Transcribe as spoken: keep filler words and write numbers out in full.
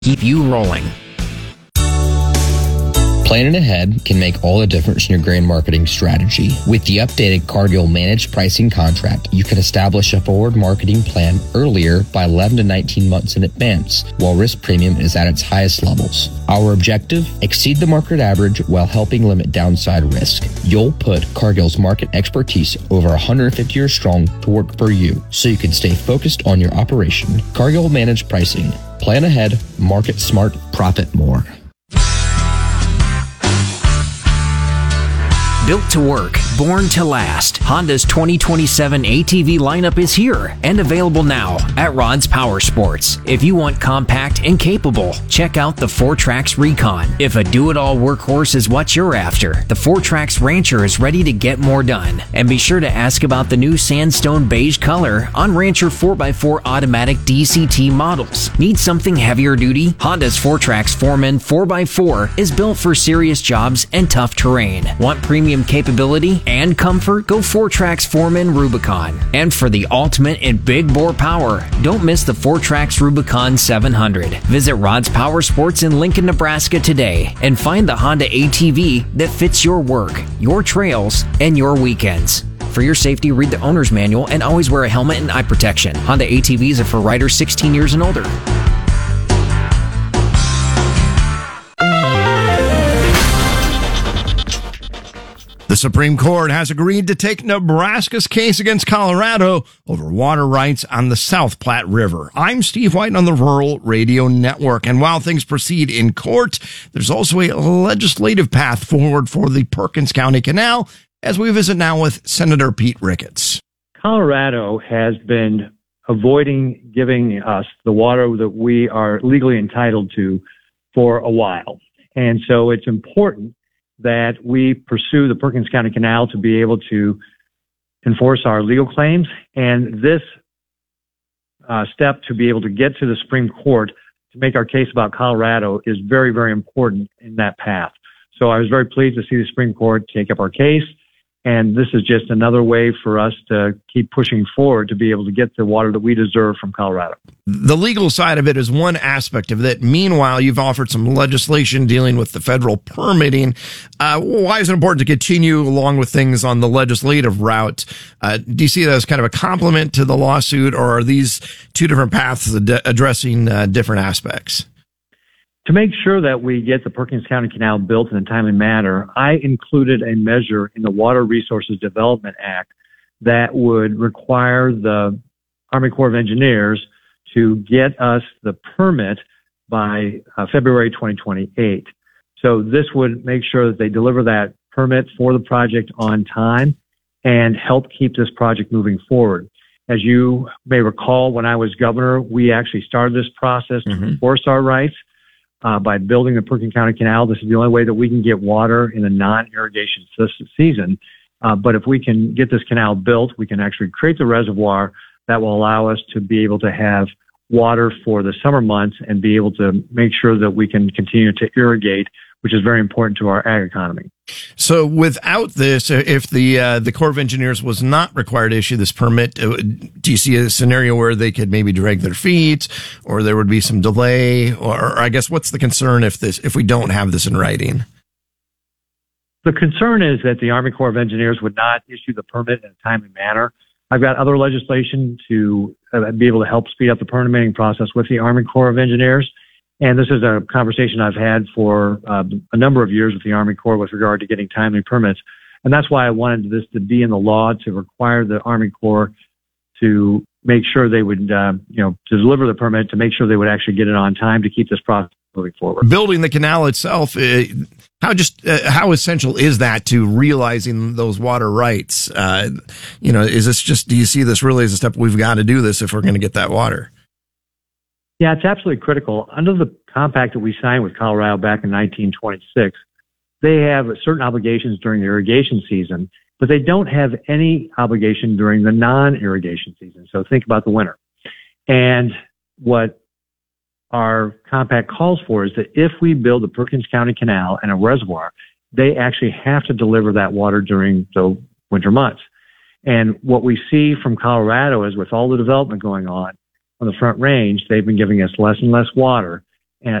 keep you rolling. Planning ahead can make all the difference in your grain marketing strategy. With the updated Cargill Managed Pricing Contract, you can establish a forward marketing plan earlier by eleven to nineteen months in advance, while risk premium is at its highest levels. Our objective? Exceed the market average while helping limit downside risk. You'll put Cargill's market expertise over one hundred fifty years strong to work for you, so you can stay focused on your operation. Cargill Managed Pricing. Plan ahead, market smart, profit more. Built to work, born to last. Honda's twenty twenty-seven A T V lineup is here and available now at Rod's Power Sports. If you want compact and capable, check out the four Trax Recon. If a do-it-all workhorse is what you're after, the four Trax Rancher is ready to get more done. And be sure to ask about the new sandstone beige color on Rancher four by four automatic D C T models. Need something heavier duty? Honda's four Trax Foreman four by four is built for serious jobs and tough terrain. Want premium capability and comfort? Go four Trax Foreman Rubicon. And for the ultimate in big bore power, don't miss the four Trax Rubicon seven hundred. Visit Rod's Power Sports in Lincoln, Nebraska today and find the Honda A T V that fits your work, your trails, and your weekends. For your safety, read the owner's manual and always wear a helmet and eye protection. Honda A T Vs are for riders sixteen years and older. The Supreme Court has agreed to take Nebraska's case against Colorado over water rights on the South Platte River. I'm Steve White on the Rural Radio Network, and while things proceed in court, there's also a legislative path forward for the Perkins County Canal, as we visit now with Senator Pete Ricketts. Colorado has been avoiding giving us the water that we are legally entitled to for a while, and so it's important that we pursue the Perkins County Canal to be able to enforce our legal claims. And this uh, step to be able to get to the Supreme Court to make our case about Colorado is very, very important in that path. So I was very pleased to see the Supreme Court take up our case. And this is just another way for us to keep pushing forward to be able to get the water that we deserve from Colorado. The legal side of it is one aspect of it. Meanwhile, you've offered some legislation dealing with the federal permitting. Uh, why is it important to continue along with things on the legislative route? Uh, do you see that as kind of a complement to the lawsuit, or are these two different paths ad- addressing uh, different aspects? To make sure that we get the Perkins County Canal built in a timely manner, I included a measure in the Water Resources Development Act that would require the Army Corps of Engineers to get us the permit by uh, February twenty twenty-eight. So this would make sure that they deliver that permit for the project on time and help keep this project moving forward. As you may recall, when I was governor, we actually started this process to mm-hmm. enforce our rights. Uh, by building the Perkins County Canal. This is the only way that we can get water in a non-irrigation season. Uh, but if we can get this canal built, we can actually create the reservoir that will allow us to be able to have water for the summer months and be able to make sure that we can continue to irrigate, which is very important to our ag economy. So without this, if the uh, the Corps of Engineers was not required to issue this permit, do you see a scenario where they could maybe drag their feet, or there would be some delay? Or, or I guess what's the concern if this if we don't have this in writing? The concern is that the Army Corps of Engineers would not issue the permit in a timely manner. I've got other legislation to uh, be able to help speed up the permitting process with the Army Corps of Engineers. And this is a conversation I've had for uh, a number of years with the Army Corps with regard to getting timely permits. And that's why I wanted this to be in the law to require the Army Corps to make sure they would, uh, you know, to deliver the permit, to make sure they would actually get it on time to keep this process moving forward. Building the canal itself, uh, how just uh, how essential is that to realizing those water rights? Uh, you know, is this just, do you see this really as a step we've got to do this if we're going to get that water? Yeah, it's absolutely critical. Under the compact that we signed with Colorado back in nineteen twenty-six, they have certain obligations during the irrigation season, but they don't have any obligation during the non-irrigation season. So think about the winter. And what our compact calls for is that if we build the Perkins County Canal and a reservoir, they actually have to deliver that water during the winter months. And what we see from Colorado is with all the development going on, on the Front Range, they've been giving us less and less water.